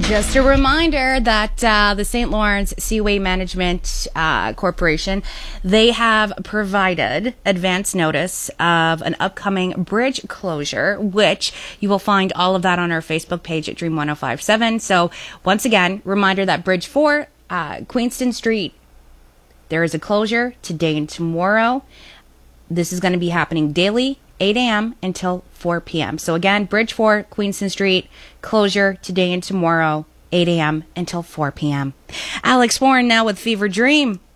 Just a reminder that the St. Lawrence Seaway Management Corporation, they have provided advance notice of an upcoming bridge closure, which you will find all of that on our Facebook page at Dream 1057. So once again, reminder that Bridge 4, Queenston Street, there is a closure today and tomorrow. This is going to be happening daily, 8 a.m. until 4 p.m. So again, Bridge 4, Queenston Street, closure today and tomorrow, 8 a.m. until 4 p.m. Alex Warren now with Fever Dream.